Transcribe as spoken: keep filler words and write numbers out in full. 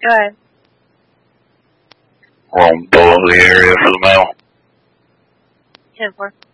Go ahead. We're on below the area for the mail. ten four.